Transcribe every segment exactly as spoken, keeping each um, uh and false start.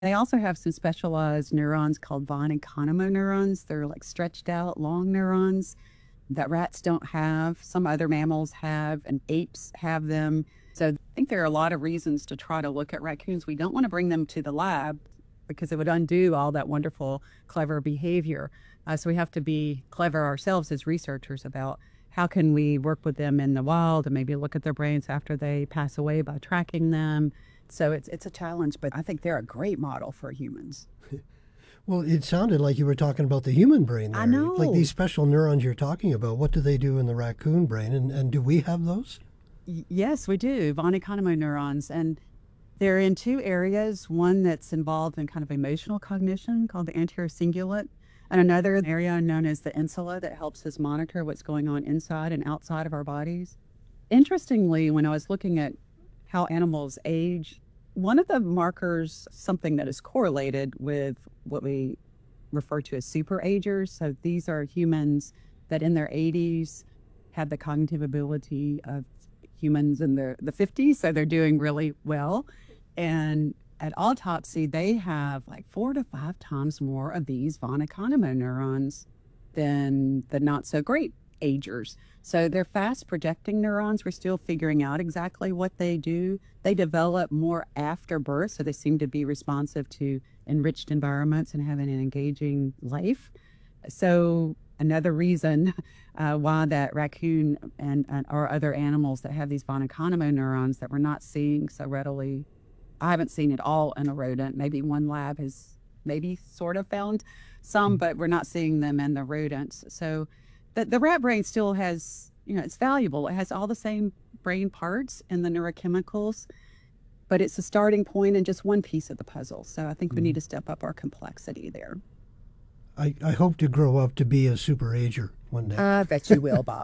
They also have some specialized neurons called von Economo neurons. They're like stretched out, long neurons that rats don't have. Some other mammals have, and apes have them. So I think there are a lot of reasons to try to look at raccoons. We don't want to bring them to the lab because it would undo all that wonderful, clever behavior. Uh, so we have to be clever ourselves as researchers about how can we work with them in the wild and maybe look at their brains after they pass away by tracking them. So it's it's a challenge, but I think they're a great model for humans. Well, it sounded like you were talking about the human brain there. I know. Like these special neurons you're talking about, what do they do in the raccoon brain? And, and do we have those? Y- Yes, we do. Von Economo neurons. And they're in two areas. One that's involved in kind of emotional cognition called the anterior cingulate, and another area known as the insula that helps us monitor what's going on inside and outside of our bodies. Interestingly, when I was looking at how animals age, one of the markers, something that is correlated with what we refer to as superagers. So these are humans that in their eighties have the cognitive ability of humans in the, the fifties. So they're doing really well. And at autopsy, they have like four to five times more of these von Economo neurons than the not so great agers. So they're fast projecting neurons. We're still figuring out exactly what they do. They develop more after birth, so they seem to be responsive to enriched environments and having an engaging life. So another reason uh, why that raccoon and, and or other animals that have these von Economo neurons that we're not seeing so readily. I haven't seen it all in a rodent. Maybe one lab has maybe sort of found some, but we're not seeing them in the rodents. So the, the rat brain still has, you know, it's valuable. It has all the same brain parts and the neurochemicals, but it's a starting point and just one piece of the puzzle. So I think we need to step up our complexity there. I, I hope to grow up to be a super ager one day. I bet you will, Bob.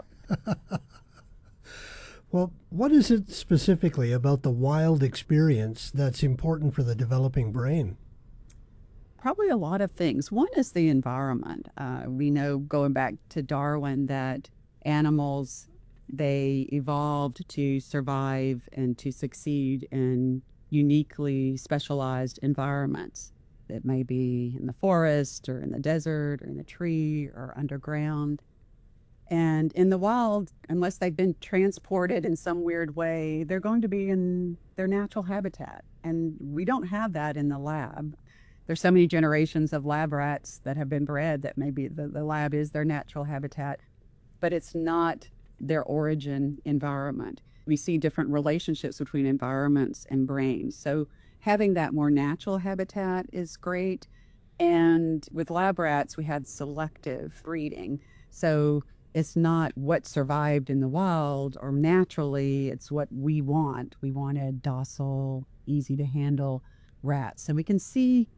Well, what is it specifically about the wild experience that's important for the developing brain? Probably a lot of things. One is the environment. Uh, we know going back to Darwin that animals, they evolved to survive and to succeed in uniquely specialized environments. It may be in the forest or in the desert or in a tree or underground. And in the wild, unless they've been transported in some weird way, they're going to be in their natural habitat. And we don't have that in the lab. There's so many generations of lab rats that have been bred that maybe the, the lab is their natural habitat, but it's not their origin environment. We see different relationships between environments and brains. So having that more natural habitat is great. And with lab rats, we had selective breeding. So it's not what survived in the wild or naturally, it's what we want. We wanted docile, easy to handle rats. So we can see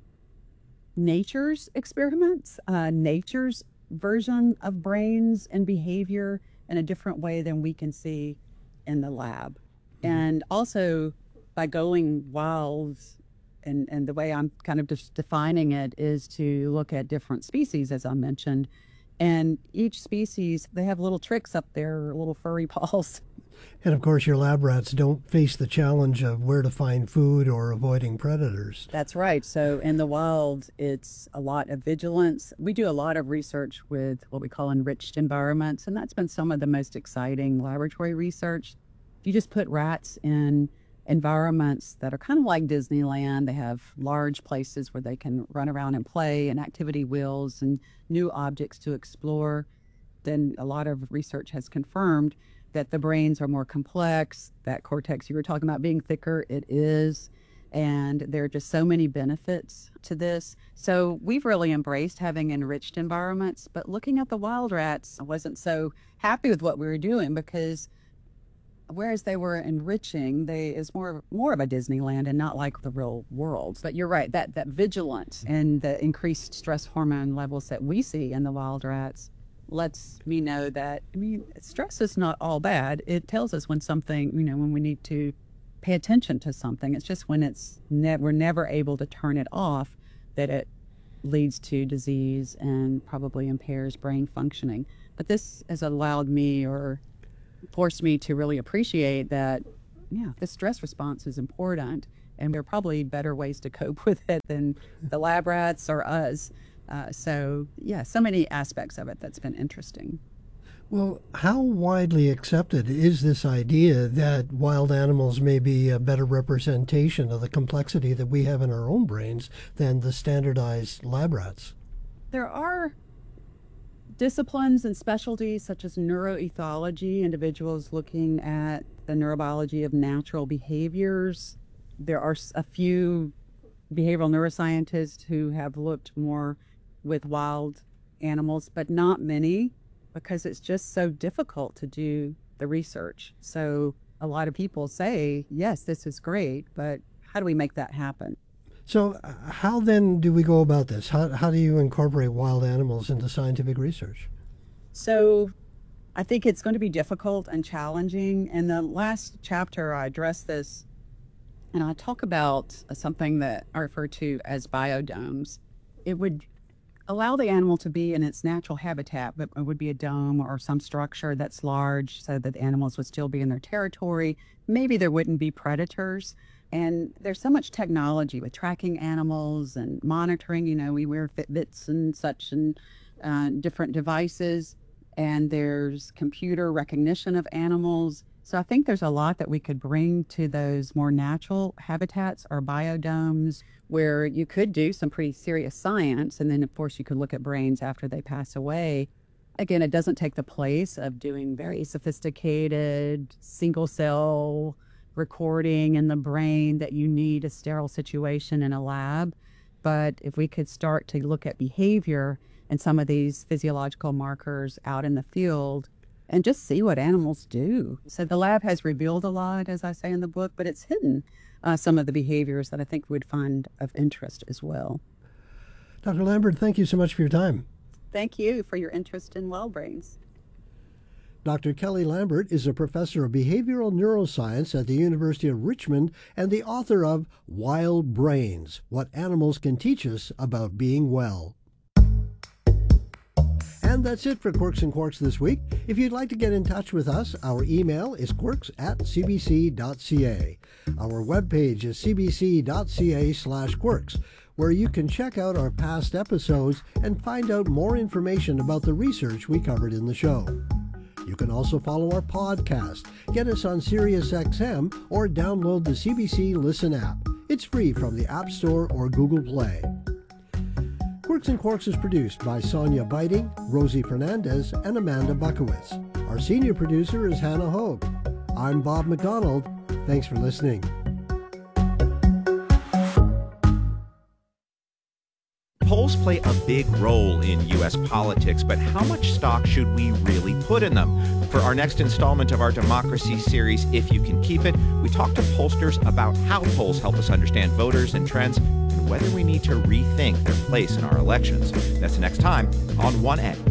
nature's experiments, uh, nature's version of brains and behavior in a different way than we can see in the lab. Mm-hmm. And also by going wild, and, and the way I'm kind of just defining it is to look at different species, as I mentioned. And each species, they have little tricks up their little furry paws. And of course, your lab rats don't face the challenge of where to find food or avoiding predators. That's right. So in the wild, it's a lot of vigilance. We do a lot of research with what we call enriched environments, and that's been some of the most exciting laboratory research. You just put rats in environments that are kind of like Disneyland. They have large places where they can run around and play and activity wheels and new objects to explore. Then a lot of research has confirmed that the brains are more complex. That cortex you were talking about being thicker, it is. And there are just so many benefits to this. So we've really embraced having enriched environments. But looking at the wild rats, I wasn't so happy with what we were doing because whereas they were enriching, they is more more of a Disneyland and not like the real world. But you're right, that that vigilance and the increased stress hormone levels that we see in the wild rats lets me know that, I mean, stress is not all bad. It tells us when something, you know, when we need to pay attention to something. It's just when it's ne- we're never able to turn it off that it leads to disease and probably impairs brain functioning. But this has allowed me or forced me to really appreciate that, yeah, the stress response is important And there are probably better ways to cope with it than the lab rats or us. Uh, so, yeah, so many aspects of it that's been interesting. Well, how widely accepted is this idea that wild animals may be a better representation of the complexity that we have in our own brains than the standardized lab rats? There are disciplines and specialties such as neuroethology, individuals looking at the neurobiology of natural behaviors. There are a few behavioral neuroscientists who have looked more with wild animals, but not many, because it's just so difficult to do the research. So a lot of people say, yes, this is great, but how do we make that happen? So uh, how then do we go about this? How, how do you incorporate wild animals into scientific research? So I think it's going to be difficult and challenging. In the last chapter, I address this, and I talk about something that I refer to as biodomes. It would allow the animal to be in its natural habitat, but it would be a dome or some structure that's large so that the animals would still be in their territory. Maybe there wouldn't be predators. And there's so much technology with tracking animals and monitoring. You know, we wear Fitbits and such and uh, different devices. And there's computer recognition of animals. So I think there's a lot that we could bring to those more natural habitats or biodomes where you could do some pretty serious science. And then, of course, you could look at brains after they pass away. Again, it doesn't take the place of doing very sophisticated single cell recording in the brain that you need a sterile situation in a lab. But if we could start to look at behavior and some of these physiological markers out in the field and just see what animals do. So the lab has revealed a lot, as I say in the book, but it's hidden uh, some of the behaviors that I think we'd find of interest as well. Doctor Lambert, thank you so much for your time. Thank you for your interest in wild brains. Doctor Kelly Lambert is a professor of behavioral neuroscience at the University of Richmond and the author of Wild Brains: What Animals Can Teach Us About Being Well. And that's it for Quirks and Quarks this week. If you'd like to get in touch with us, our email is quirks at c b c dot c a. Our webpage is c b c dot c a slash quirks, where you can check out our past episodes and find out more information about the research we covered in the show. You can also follow our podcast, get us on Sirius X M, or download the C B C Listen app. It's free from the App Store or Google Play. Quirks and Quarks is produced by Sonia Biting, Rosie Fernandez, and Amanda Buckowitz. Our senior producer is Hannah Hogue. I'm Bob McDonald. Thanks for listening. Polls play a big role in U S politics, but how much stock should we really put in them? For our next installment of our Democracy series, If You Can Keep It, we talk to pollsters about how polls help us understand voters and trends and whether we need to rethink their place in our elections. That's next time on one A.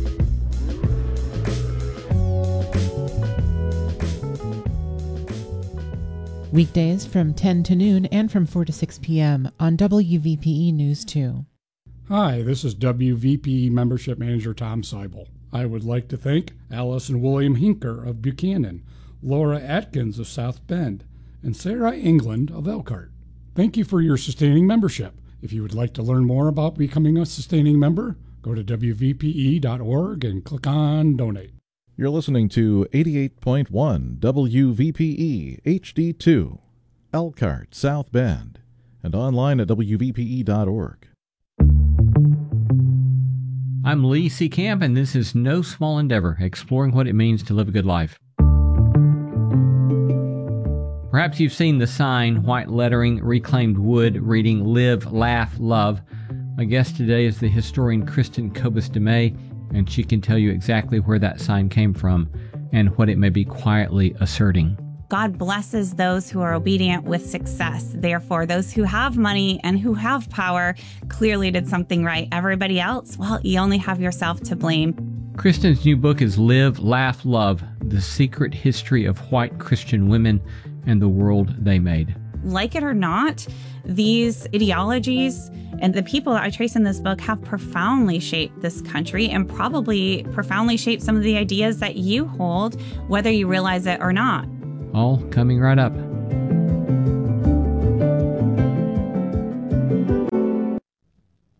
Weekdays from ten to noon and from four to six p.m. on W V P E News two. Hi, this is W V P E Membership Manager Tom Seibel. I would like to thank Alice and William Hinker of Buchanan, Laura Atkins of South Bend, and Sarah England of Elkhart. Thank you for your sustaining membership. If you would like to learn more about becoming a sustaining member, go to w v p e dot org and click on Donate. You're listening to eighty-eight point one W V P E H D two, Elkhart, South Bend, and online at w v p e dot org. I'm Lee C. Camp, and this is No Small Endeavor, exploring what it means to live a good life. Perhaps you've seen the sign, white lettering, reclaimed wood, reading Live, Laugh, Love. My guest today is the historian Kristen Kobus DeMay, and she can tell you exactly where that sign came from and what it may be quietly asserting. God blesses those who are obedient with success. Therefore, those who have money and who have power clearly did something right. Everybody else, well, you only have yourself to blame. Kristen's new book is Live, Laugh, Love, The Secret History of White Christian Women and the World They Made. Like it or not, these ideologies and the people that I trace in this book have profoundly shaped this country and probably profoundly shaped some of the ideas that you hold, whether you realize it or not. All coming right up.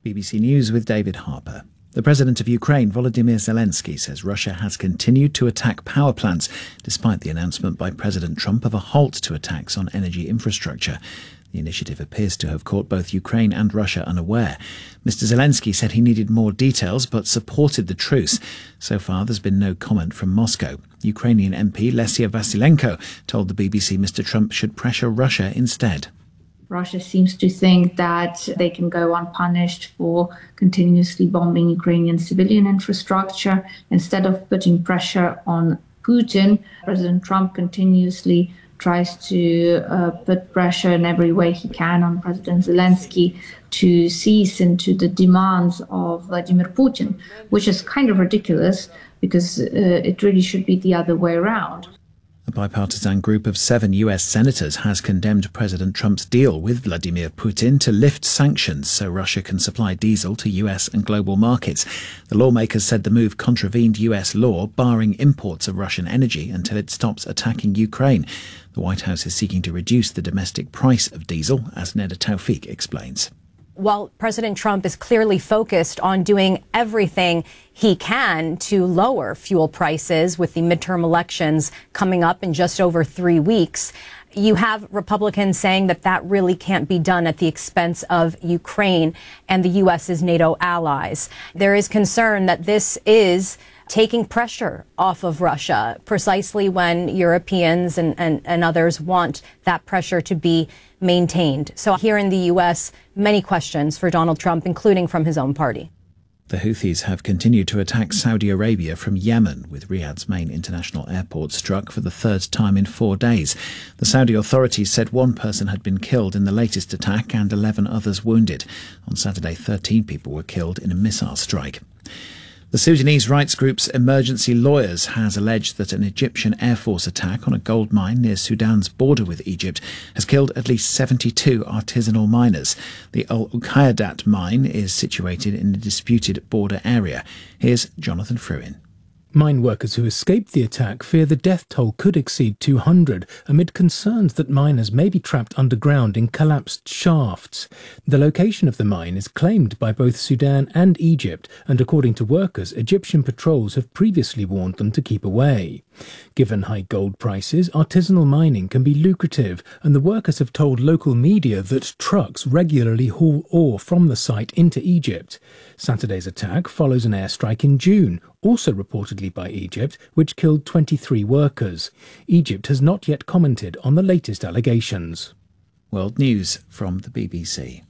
B B C News with David Harper. The president of Ukraine, Volodymyr Zelensky, says Russia has continued to attack power plants, despite the announcement by President Trump of a halt to attacks on energy infrastructure. The initiative appears to have caught both Ukraine and Russia unaware. Mister Zelensky said he needed more details, but supported the truce. So far, there's been no comment from Moscow. Ukrainian M P Lesia Vasilenko told the B B C Mister Trump should pressure Russia instead. Russia seems to think that they can go unpunished for continuously bombing Ukrainian civilian infrastructure. Instead of putting pressure on Putin, President Trump continuously tries to uh, put pressure in every way he can on President Zelensky to cease into the demands of Vladimir Putin, which is kind of ridiculous because uh, it really should be the other way around. A bipartisan group of seven U S senators has condemned President Trump's deal with Vladimir Putin to lift sanctions so Russia can supply diesel to U S and global markets. The lawmakers said the move contravened U S law barring imports of Russian energy until it stops attacking Ukraine. The White House is seeking to reduce the domestic price of diesel, as Neda Tawfiq explains. While President Trump is clearly focused on doing everything he can to lower fuel prices with the midterm elections coming up in just over three weeks, you have Republicans saying that that really can't be done at the expense of Ukraine and the U S's NATO allies. There is concern that this is taking pressure off of Russia precisely when Europeans and, and, and others want that pressure to be maintained. So here in the U S, many questions for Donald Trump, including from his own party. The Houthis have continued to attack Saudi Arabia from Yemen, with Riyadh's main international airport struck for the third time in four days. The Saudi authorities said one person had been killed in the latest attack and eleven others wounded. On Saturday, thirteen people were killed in a missile strike. The Sudanese rights group's Emergency Lawyers has alleged that an Egyptian Air Force attack on a gold mine near Sudan's border with Egypt has killed at least seventy-two artisanal miners. The Al Uqaydat mine is situated in a disputed border area. Here's Jonathan Fruin. Mine workers who escaped the attack fear the death toll could exceed two hundred, amid concerns that miners may be trapped underground in collapsed shafts. The location of the mine is claimed by both Sudan and Egypt, and according to workers, Egyptian patrols have previously warned them to keep away. Given high gold prices, artisanal mining can be lucrative, and the workers have told local media that trucks regularly haul ore from the site into Egypt. Saturday's attack follows an airstrike in June, also reportedly by Egypt, which killed twenty-three workers. Egypt has not yet commented on the latest allegations. World News from the B B C.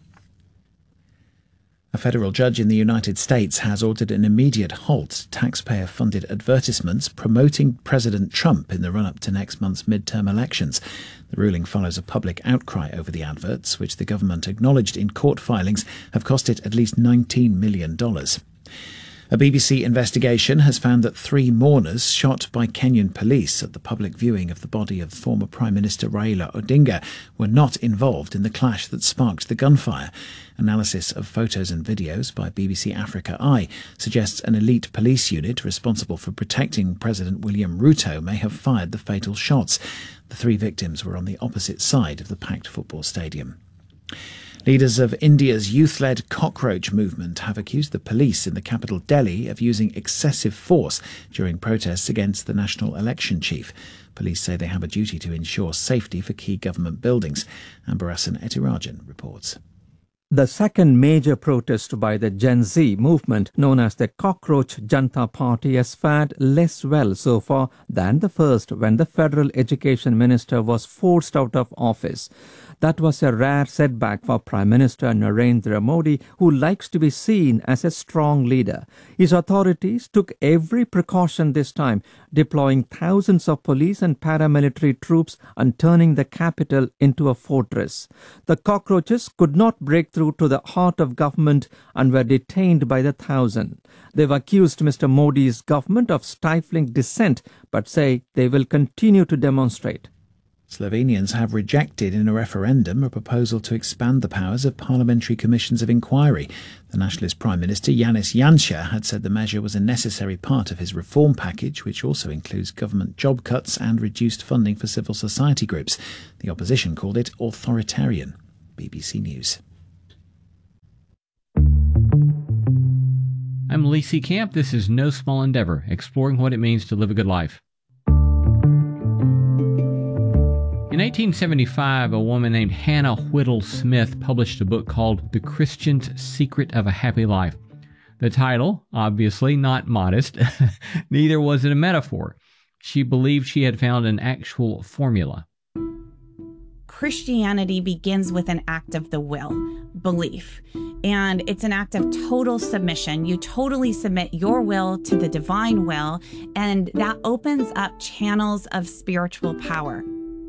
A federal judge in the United States has ordered an immediate halt to taxpayer-funded advertisements promoting President Trump in the run-up to next month's midterm elections. The ruling follows a public outcry over the adverts, which the government acknowledged in court filings have cost it at least nineteen million dollars. A B B C investigation has found that three mourners shot by Kenyan police at the public viewing of the body of former Prime Minister Raila Odinga were not involved in the clash that sparked the gunfire. Analysis of photos and videos by B B C Africa Eye suggests an elite police unit responsible for protecting President William Ruto may have fired the fatal shots. The three victims were on the opposite side of the packed football stadium. Leaders of India's youth-led cockroach movement have accused the police in the capital Delhi of using excessive force during protests against the national election chief. Police say they have a duty to ensure safety for key government buildings. Ambarasan Etirajan reports. The second major protest by the Gen Z movement, known as the Cockroach Janata Party, has fared less well so far than the first, when the federal education minister was forced out of office. That was a rare setback for Prime Minister Narendra Modi, who likes to be seen as a strong leader. His authorities took every precaution this time, deploying thousands of police and paramilitary troops and turning the capital into a fortress. The cockroaches could not break through to the heart of government and were detained by the thousand. They've accused Mister Modi's government of stifling dissent, but say they will continue to demonstrate. Slovenians have rejected in a referendum a proposal to expand the powers of parliamentary commissions of inquiry. The Nationalist Prime Minister Janez Janša had said the measure was a necessary part of his reform package, which also includes government job cuts and reduced funding for civil society groups. The opposition called it authoritarian. B B C News. Lee C. Camp. This is No Small Endeavor, exploring what it means to live a good life. In eighteen seventy-five, a woman named Hannah Whittle Smith published a book called The Christian's Secret of a Happy Life. The title, obviously not modest, neither was it a metaphor. She believed she had found an actual formula. Christianity begins with an act of the will, belief, and it's an act of total submission. You totally submit your will to the divine will, and that opens up channels of spiritual power.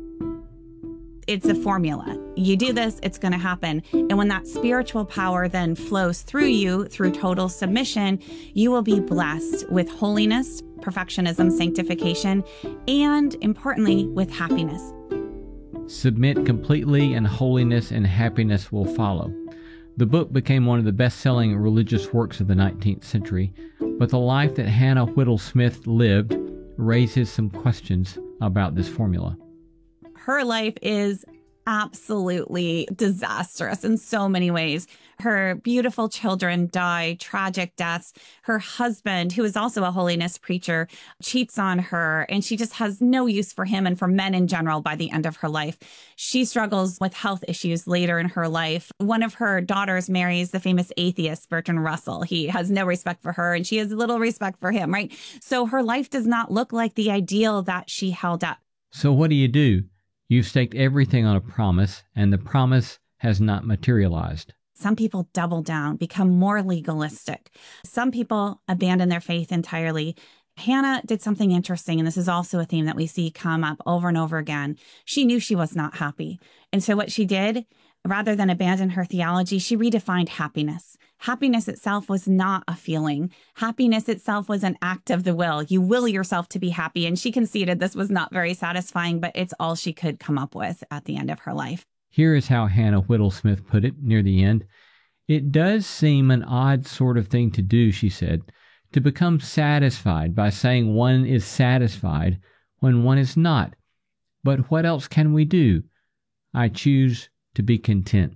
It's a formula. You do this, it's going to happen. And when that spiritual power then flows through you through total submission, you will be blessed with holiness, perfectionism, sanctification, and importantly, with happiness. Submit completely, and holiness and happiness will follow. The book became one of the best-selling religious works of the nineteenth century, but the life that Hannah Whittle Smith lived raises some questions about this formula. Her life is absolutely disastrous in so many ways. Her beautiful children die tragic deaths. Her husband, who is also a holiness preacher, cheats on her, and she just has no use for him and for men in general by the end of her life. She struggles with health issues later in her life. One of her daughters marries the famous atheist Bertrand Russell. He has no respect for her, and she has little respect for him, right? So her life does not look like the ideal that she held up. So what do you do? You've staked everything on a promise, and the promise has not materialized. Some people double down, become more legalistic. Some people abandon their faith entirely. Hannah did something interesting, and this is also a theme that we see come up over and over again. She knew she was not happy. And so what she did, rather than abandon her theology, she redefined happiness. Happiness itself was not a feeling. Happiness itself was an act of the will. You will yourself to be happy. And she conceded this was not very satisfying, but it's all she could come up with at the end of her life. Here is how Hannah Whittle Smith put it near the end. It does seem an odd sort of thing to do, she said, to become satisfied by saying one is satisfied when one is not. But what else can we do? I choose to be content.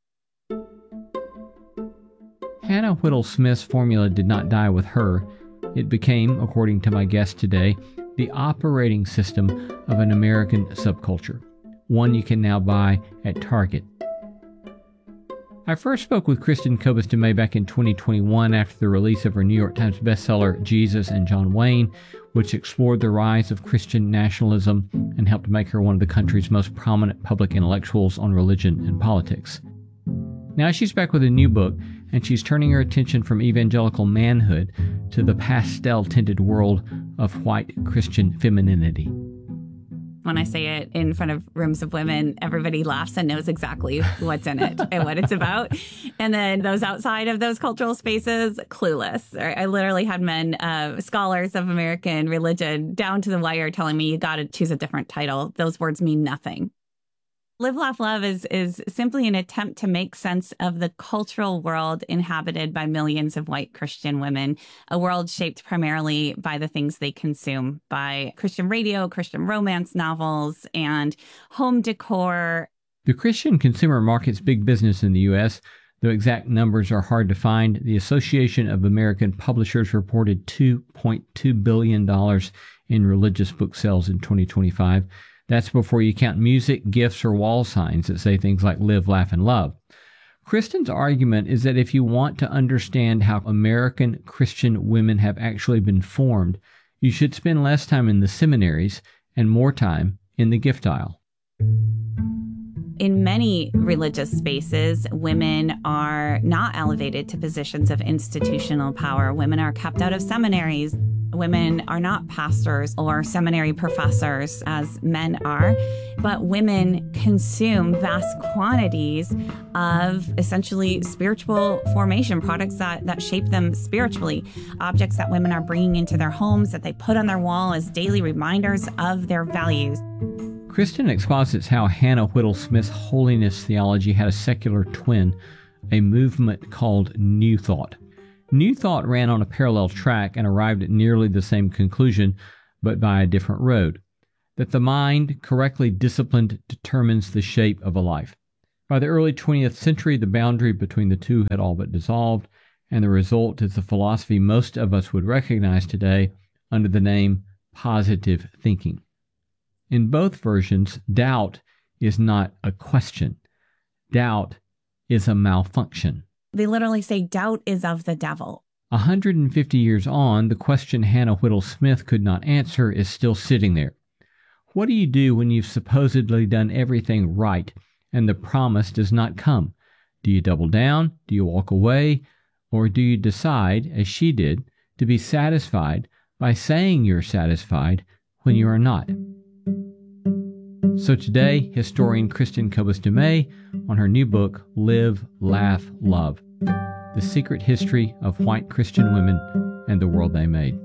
Hannah Whittle Smith's formula did not die with her. It became, according to my guest today, the operating system of an American subculture, one you can now buy at Target. I first spoke with Kristin Kobes de May back in twenty twenty-one after the release of her New York Times bestseller, Jesus and John Wayne, which explored the rise of Christian nationalism and helped make her one of the country's most prominent public intellectuals on religion and politics. Now she's back with a new book, and she's turning her attention from evangelical manhood to the pastel-tinted world of white Christian femininity. When I say it in front of rooms of women, everybody laughs and knows exactly what's in it and what it's about. And then those outside of those cultural spaces, clueless. I literally had men, uh, scholars of American religion, down to the wire telling me, you got to choose a different title. Those words mean nothing. Live, Laugh, Love is, is simply an attempt to make sense of the cultural world inhabited by millions of white Christian women, a world shaped primarily by the things they consume, by Christian radio, Christian romance novels, and home decor. The Christian consumer market's big business in the U S, though exact numbers are hard to find. The Association of American Publishers reported two point two billion dollars in religious book sales in twenty twenty-five. That's before you count music, gifts, or wall signs that say things like live, laugh, and love. Kristin's argument is that if you want to understand how American Christian women have actually been formed, you should spend less time in the seminaries and more time in the gift aisle. In many religious spaces, women are not elevated to positions of institutional power. Women are kept out of seminaries. Women are not pastors or seminary professors as men are, but women consume vast quantities of essentially spiritual formation, products that, that shape them spiritually, objects that women are bringing into their homes that they put on their wall as daily reminders of their values. Kristin exposits how Hannah Whittle Smith's holiness theology had a secular twin, a movement called New Thought. New Thought ran on a parallel track and arrived at nearly the same conclusion, but by a different road, that the mind, correctly disciplined, determines the shape of a life. By the early twentieth century, the boundary between the two had all but dissolved, and the result is the philosophy most of us would recognize today under the name positive thinking. In both versions, doubt is not a question. Doubt is a malfunction. They literally say doubt is of the devil. one hundred fifty years on, the question Hannah Whittle Smith could not answer is still sitting there. What do you do when you've supposedly done everything right and the promise does not come? Do you double down? Do you walk away? Or do you decide, as she did, to be satisfied by saying you're satisfied when you are not? So today, historian Kristin Kobes Du Mez on her new book, Live, Laugh, Love: The Secret History of White Christian Women and the World They Made.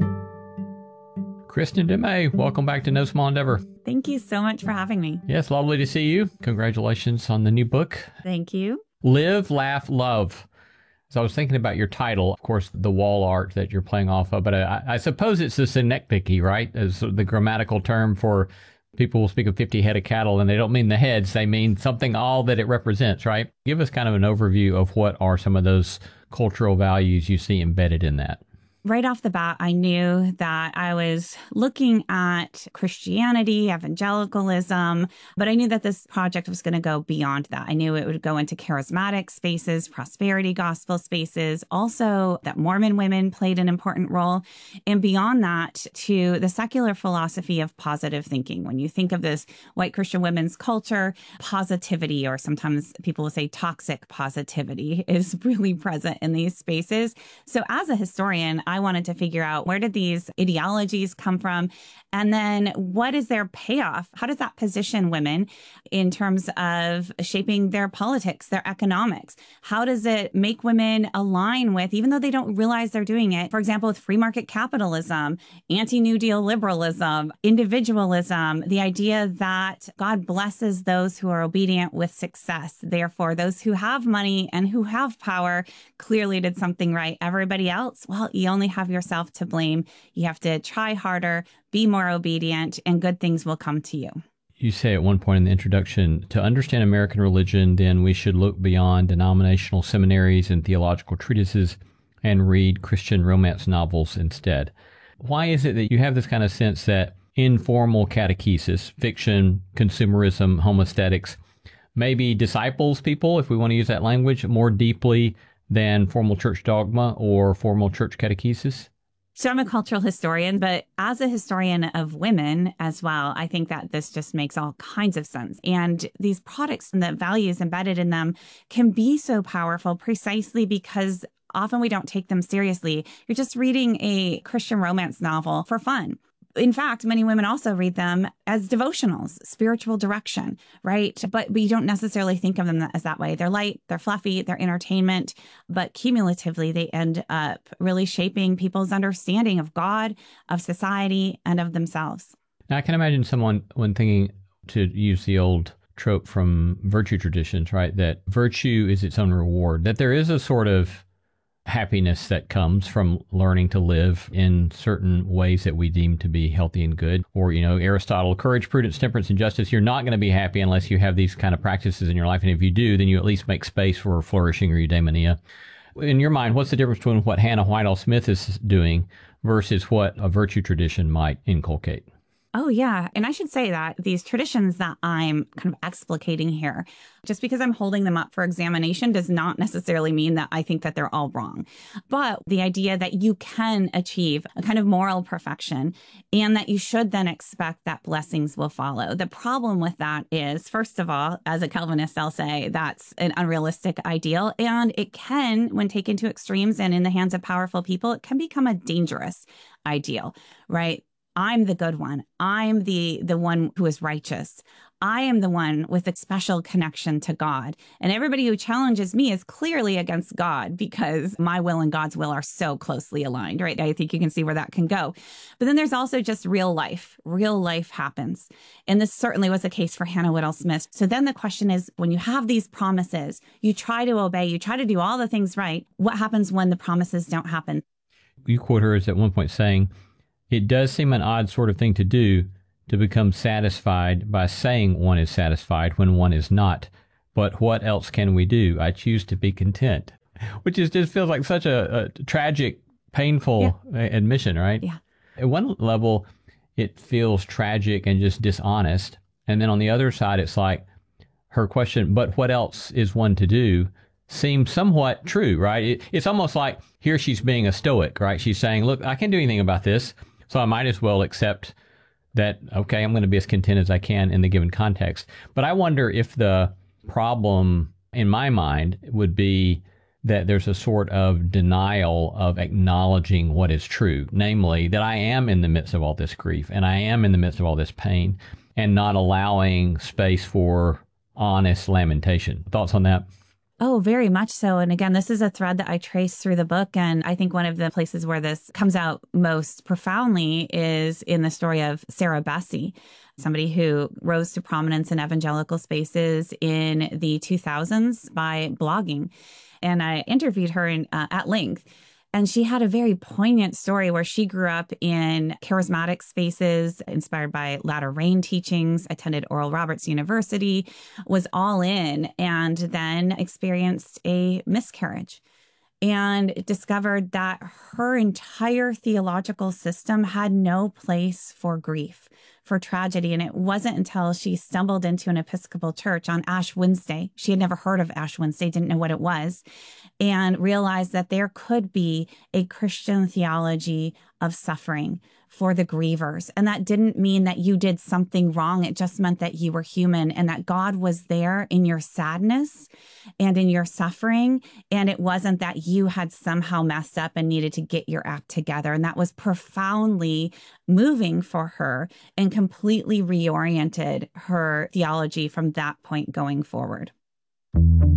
Kristin Du Mez, welcome back to No Small Endeavor. Thank you so much for having me. Yes, lovely to see you. Congratulations on the new book. Thank you. Live, Laugh, Love. So I was thinking about your title, of course, the wall art that you're playing off of, but I, I suppose it's the synecdoche, right? As the grammatical term for people will speak of fifty head of cattle, and they don't mean the heads, they mean something all that it represents, right? Give us kind of an overview of what are some of those cultural values you see embedded in that. Right off the bat, I knew that I was looking at Christianity, evangelicalism, but I knew that this project was going to go beyond that. I knew it would go into charismatic spaces, prosperity gospel spaces, also that Mormon women played an important role, and beyond that to the secular philosophy of positive thinking. When you think of this white Christian women's culture, positivity, or sometimes people will say toxic positivity, is really present in these spaces. So as a historian, I wanted to figure out, where did these ideologies come from? And then what is their payoff? How does that position women in terms of shaping their politics, their economics? How does it make women align with, even though they don't realize they're doing it, for example, with free market capitalism, anti-New Deal liberalism, individualism, the idea that God blesses those who are obedient with success. Therefore, those who have money and who have power clearly did something right. Everybody else, well, you only have yourself to blame. You have to try harder, be more obedient, and good things will come to you. You say at one point in the introduction, to understand American religion, then we should look beyond denominational seminaries and theological treatises and read Christian romance novels instead. Why is it that you have this kind of sense that informal catechesis, fiction, consumerism, homesthetics, maybe disciples people, if we want to use that language, more deeply than formal church dogma or formal church catechesis? So I'm a cultural historian, but as a historian of women as well, I think that this just makes all kinds of sense. And these products and the values embedded in them can be so powerful precisely because often we don't take them seriously. You're just reading a Christian romance novel for fun. In fact, many women also read them as devotionals, spiritual direction, right? But we don't necessarily think of them as that way. They're light, they're fluffy, they're entertainment, but cumulatively, they end up really shaping people's understanding of God, of society, and of themselves. Now, I can imagine someone, when thinking, to use the old trope from virtue traditions, right, that virtue is its own reward, that there is a sort of happiness that comes from learning to live in certain ways that we deem to be healthy and good. Or, you know, Aristotle, courage, prudence, temperance, and justice. You're not going to be happy unless you have these kind of practices in your life. And if you do, then you at least make space for flourishing or eudaimonia. In your mind, what's the difference between what Hannah Whittle Smith is doing versus what a virtue tradition might inculcate? Oh, yeah. And I should say that these traditions that I'm kind of explicating here, just because I'm holding them up for examination does not necessarily mean that I think that they're all wrong. But the idea that you can achieve a kind of moral perfection and that you should then expect that blessings will follow. The problem with that is, first of all, as a Calvinist, I'll say that's an unrealistic ideal. And it can, when taken to extremes and in the hands of powerful people, it can become a dangerous ideal, right? I'm the good one. I'm the the one who is righteous. I am the one with a special connection to God. And everybody who challenges me is clearly against God because my will and God's will are so closely aligned, right? I think you can see where that can go. But then there's also just real life. Real life happens. And this certainly was the case for Hannah Whittle Smith. So then the question is, when you have these promises, you try to obey, you try to do all the things right. What happens when the promises don't happen? You quote her as at one point saying, "It does seem an odd sort of thing to do, to become satisfied by saying one is satisfied when one is not. But what else can we do? I choose to be content." which is just feels like such a, a tragic, painful yeah. admission, right? Yeah. At one level, it feels tragic and just dishonest. And then on the other side, it's like her question, but what else is one to do, seems somewhat true, right? It, it's almost like here she's being a stoic, right? She's saying, look, I can't do anything about this, so I might as well accept that, okay, I'm going to be as content as I can in the given context. But I wonder if the problem in my mind would be that there's a sort of denial of acknowledging what is true, namely that I am in the midst of all this grief and I am in the midst of all this pain, and not allowing space for honest lamentation. Thoughts on that? Oh, very much so. And again, this is a thread that I trace through the book. And I think one of the places where this comes out most profoundly is in the story of Sarah Bessey, somebody who rose to prominence in evangelical spaces in the two thousands by blogging. And I interviewed her in, uh, at length. And she had a very poignant story where she grew up in charismatic spaces inspired by latter rain teachings, attended Oral Roberts University, was all in, and then experienced a miscarriage and discovered that her entire theological system had no place for grief, for tragedy. And it wasn't until she stumbled into an Episcopal church on Ash Wednesday. She had never heard of Ash Wednesday, didn't know what it was, and realized that there could be a Christian theology of suffering for the grievers. And that didn't mean that you did something wrong. It just meant that you were human and that God was there in your sadness and in your suffering. And it wasn't that you had somehow messed up and needed to get your act together. And that was profoundly moving for her and completely reoriented her theology from that point going forward.